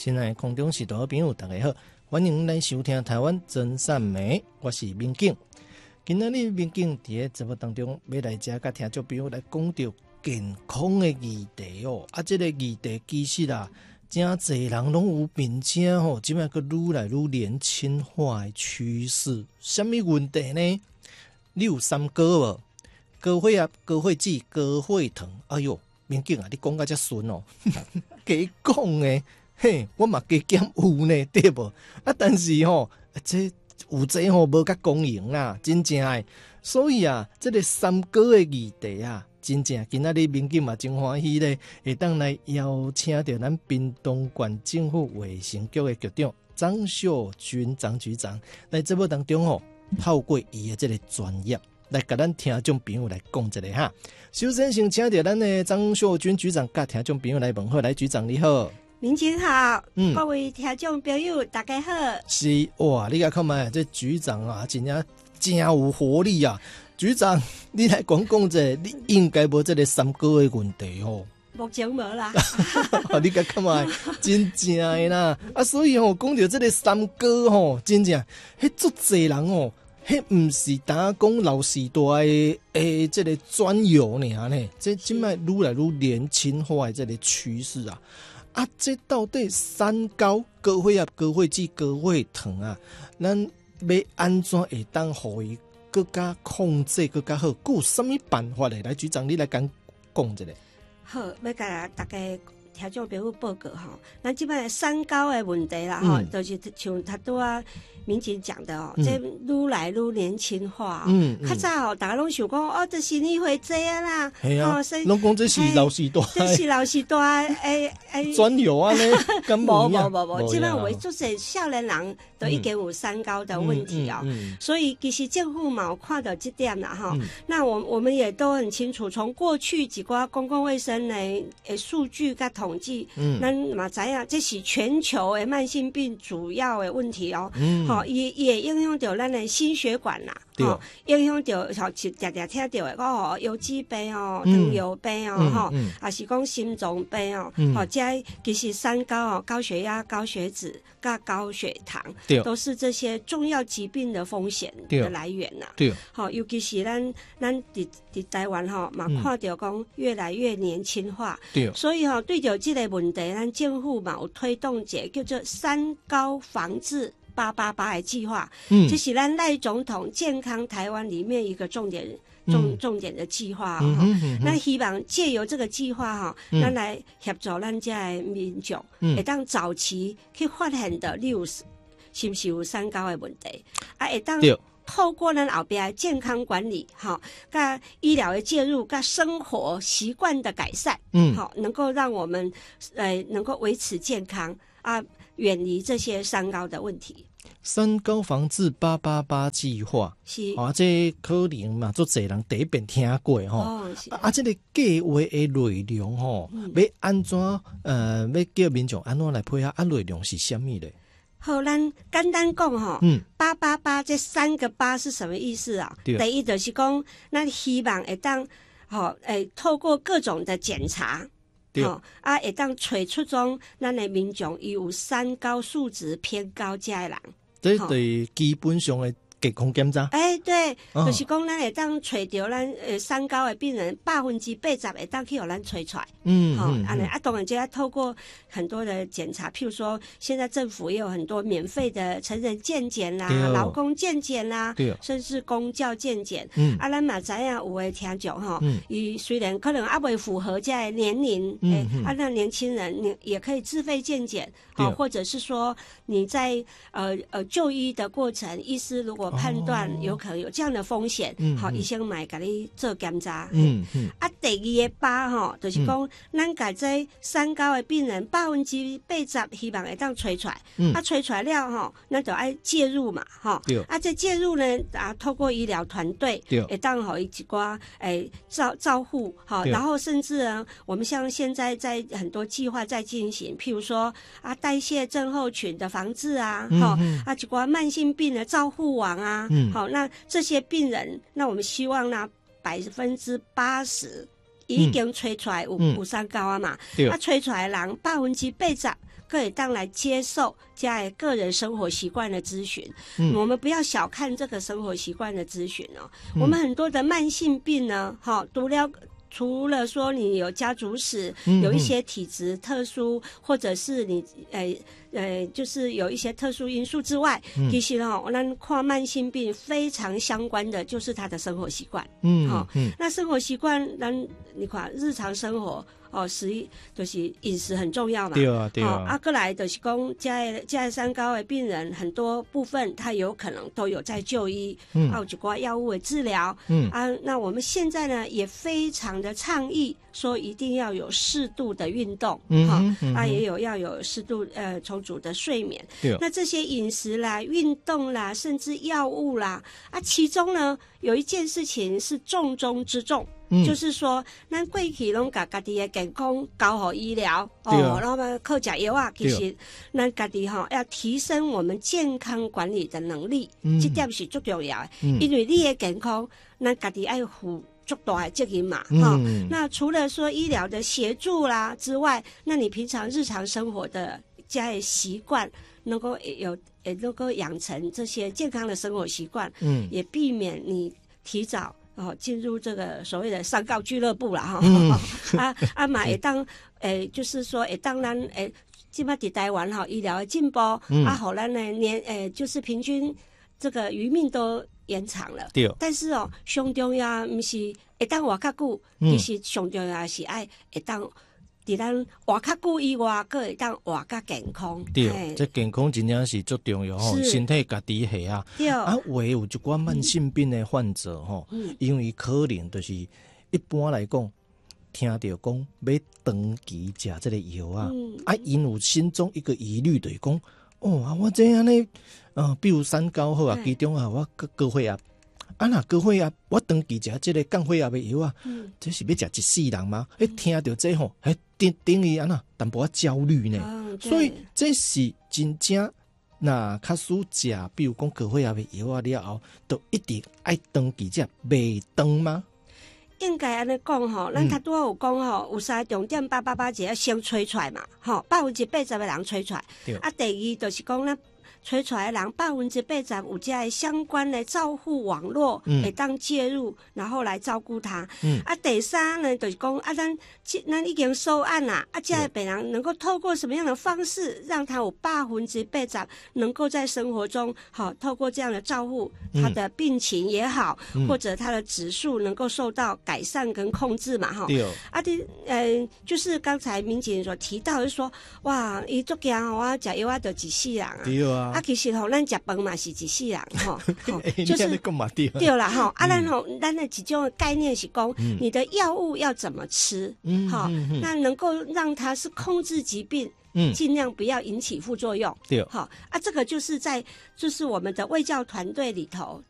亲爱的空中时代的朋友大家好，欢迎来收听台湾真善美，我是民警。今仔日民警伫个节目当中要来遮甲听众朋友来讲到健康的议题哦。这个议题其实真侪人拢有面镜吼，即摆个愈来愈年轻化的趋势。什么问题呢？你有三高无？高血压、高血脂、高血糖。哎哟，民警你讲到遮顺哦，假讲的。嘿，我嘛加减有呢，对无？但是这有这无甲公营啦，真正的。所以这个三高的议题真正今仔日民警嘛真欢喜咧，会当来邀请到咱屏东县政府卫生局的局长张秀君张局长来节目当中透过伊的这个专业来甲咱听众朋友来讲一下哈。首先先请到咱的张秀君局长甲听众朋友来问好，来局长你好。 民警好，各位听众朋友大家好。 是哇，你看卖这局长真正真有活力啊！局长，你来讲讲者，你应该无这个三高的问题哦。 目前无啦。 你看卖真正的啦所以讲到这个三高真正迄足侪人迄毋是单讲老时代的这个专有呢，这今摆愈来愈年轻化的这个趋势这到底三高、高血压、高血脂、高血糖咱要安怎会当互伊更加控制更加好？有什么办法呢？来，局长你来讲一下。 好，要甲大家听众朋友报告咱即摆三高的问题啦就是像他拄民警讲的这愈来愈年轻化较早大家拢想讲这是你会这样啦， 拢讲这是老时代， 这是老时代专有呢，根本无，即摆有足侪少年人都已经有三高的问题所以其实政府嘛有看到这点啦那我们也都很清楚，从过去几寡公共卫生的数据甲统计咱嘛知影这是全球的慢性病主要的问题也影响到咱的心血管啦影响到常常听到的游击病糖尿病还是讲心脏病这其实三高高血压、高血脂跟高血糖都是这些重要疾病的风险的来源尤其是咱在台湾嘛看到讲越来越年轻化所以对着这个问题咱政府嘛有推动一个叫做三高防治888的计划这是咱赖总统健康台湾里面一个重点的计划那希望借由这个计划咱来协助咱这的民众会当早期去发现到你有是不是有三高的问题会当透过咱后边健康管理跟医疗的介入跟生活习惯的改善能够让我们能够维持健康远离这些三高的问题。 三高防治888计划是这可能嘛足侪人第一遍听过这个计划的内容要安怎要叫民众安怎来配合内容是什么咧？ 好，咱简单讲888这三个8是什么意思第一就是讲咱希望会当透过各种的检查会当找出种咱的民众伊有三高数值偏高这的人， 这是基本上的健康检查。 对，就是讲咱会当找到咱三高的病人80%会当去互咱找出来。当然就要透过很多的检查，譬如说现在政府也有很多免费的成人健检啦、劳工健检啦，甚至公教健检。咱嘛知影有的听众伊虽然可能未符合这个年龄，那年轻人你也可以自费健检，或者是说你在就医的过程，医师如果判断有可能有这样的风险，医生嘛会给你做检查。第二个8就是讲咱把这三高的病人80%希望会当找出来，找出来了咱就要介入嘛，这介入呢透过医疗团队会当互伊一寡照护然后甚至我们像现在在很多计划在进行，譬如说代谢症候群的防治一寡慢性病的照护网那这些病人，那我们希望呢80%已经找出来有三高嘛，找出来的人80% 可以当来接受在个人生活习惯的咨询。我们不要小看这个生活习惯的咨询哦。我们很多的慢性病呢，除了说你有家族史，有一些体质特殊，或者是你就是有一些特殊因素之外，其实咱看慢性病非常相关的就是他的生活习惯。那生活习惯，你看日常生活。就是饮食很重要嘛。 对啊，对啊。 过来就是讲，这三高的病人很多部分他有可能都有在就医，有一寡药物的治疗。那我们现在呢也非常的倡议说一定要有适度的运动，也要有适度充足的睡眠。那这些饮食啦、运动啦，甚至药物啦，其中呢有一件事情是重中之重。就是说，咱过去拢把家己的健康交给医疗，然后靠吃药啊。其实，咱家己要提升我们健康管理的能力，这点是最重要的。因为你的健康，咱家己要负足大的责任嘛。那除了说医疗的协助啦之外，那你平常日常生活的这些习惯，能够能够养成这些健康的生活习惯，也避免你提早。进入这个所谓的三高俱乐部啦，嘛会当就是说会当咱现在在台湾医疗的进步，好咱呢就是平均这个余命都延长了。对。但是上重要不是会当活较久，其实上重要是会当。伫咱活较久以外，佫会当活较健康。 对，这健康真正是足重要吼，身体家己下啊。对。有一寡慢性病的患者吼，因为可能就是一般来讲，听到讲要长期食这个药啊，因有心中一个疑虑，就是讲，我这样呢，比如三高好啊，其中我高血压。若高血压，我长期食这个降血压的药啊，这是要食一世人吗？听到这吼，等于淡薄焦虑呢。所以这是真正，那较输食，比如讲高血压的药啊了后，都一定爱长期食，袂长吗？ 应该安尼讲咱较拄有讲有3个重点888要先吹出来嘛，80%的人吹出来。第二就是讲咱。吹出来的人80%有这相关的照护网络会当介入，然后来照顾他。第三呢，就是讲咱已经收案啦，这个病人能够透过什么样的方式，让他有80%能够在生活中透过这样的照护，他的病情也好，或者他的指数能够受到改善跟控制嘛就是刚才民警所提到，就是说哇，伊足惊我食药就一世人啊。对啊。其实咱食饭嘛是一世人就是对啦咱的一种概念是讲，你的药物要怎么吃那能够让它是控制疾病。尽量不要引起副作用。对，这个就是就是我们的卫教团队里头